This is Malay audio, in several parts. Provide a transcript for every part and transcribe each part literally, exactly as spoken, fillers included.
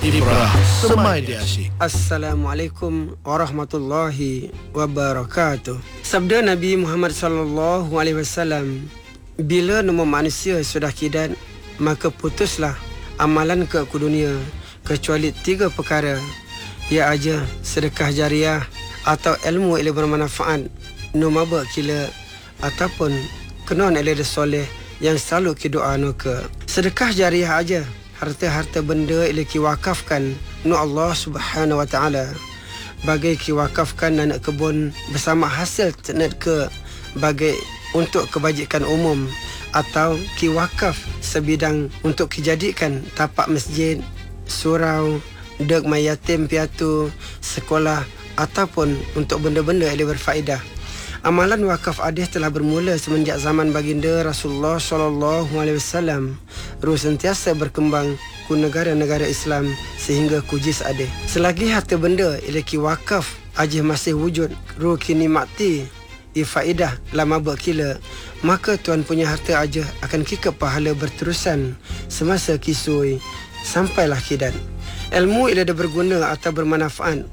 Ibrah Semai Dia Asyik. Assalamualaikum warahmatullahi wabarakatuh. Sabda Nabi Muhammad sallallahu alaihi wasallam, bila nama manusia sudah kidat, maka putuslah amalan ke dunia kecuali tiga perkara, iaitu sedekah jariah atau ilmu yang bermanfaat, numaba kila ataupun kenon ilmu soleh yang selalu kidoa nuka. Sedekah jariah aja, harta-harta benda yang kiwakafkan nu Allah Subhanahu wa taala, bagai kiwakafkan anak kebun bersama hasil tenet ke bagai untuk kebajikan umum, atau kiwakaf sebidang untuk kijadikan tapak masjid, surau, dek mayatim piatu, sekolah ataupun untuk benda-benda yang berfaedah. Amalan wakaf adih telah bermula semenjak zaman baginda Rasulullah sallallahu alaihi wasallam, ru sentiasa berkembang ku negara-negara Islam sehingga kujis adih. Selagi harta benda ilaki wakaf ajih masih wujud, ru kini makti ifaidah lama berkila, maka tuan punya harta aja akan kikap pahala berterusan semasa kisui sampailah kidan. Ilmu ia ada berguna atau bermanfaat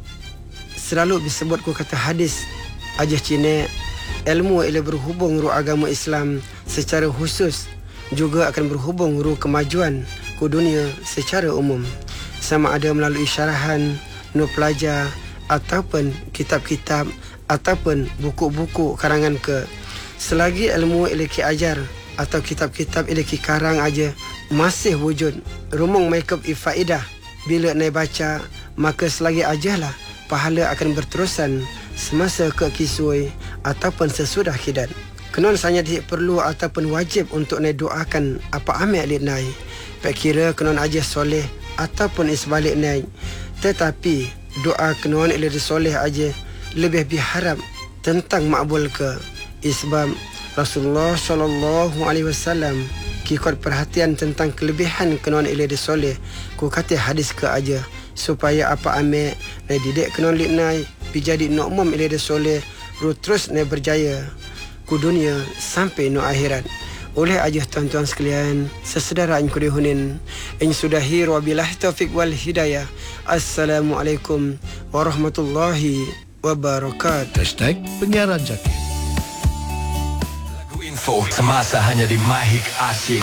selalu disebut ku kata hadis aja Cina. Ilmu ia berhubung ru agama Islam secara khusus, juga akan berhubung ru kemajuan ku dunia secara umum, sama ada melalui syarahan nu pelajar ataupun kitab-kitab ataupun buku-buku karangan ke. Selagi ilmu ilaki ajar atau kitab-kitab ilaki karang aja masih wujud, rumong makeup ifaidah bila naik baca, maka selagi ajalah pahala akan berterusan semasa ke kisui ataupun sesudah kidan. Kenon sangat perlu ataupun wajib untuk naik doakan apa amil alik naik, pak kira kenon aja soleh ataupun isbalik naik, tetapi doa kenon alik soleh aja lebih biharap tentang makbul ke. Isbab Rasulullah sallallahu alaihi wasallam kikot perhatian tentang kelebihan kenon alik soleh, ku kata hadis ke aja supaya apa amil naik didik kenon alik naik bijadi no umum alik soleh, ru terus naik berjaya ku dunia sampai no akhirat. Oleh aja tuan-tuan sekalian, sesedara in kudihunin in sudahi wabillahi taufik wal hidayah. Assalamualaikum warahmatullahi wabarakatuh. Hashtag Penyiaran Jaki. Lagu info semasa hanya di Mahik Asyik.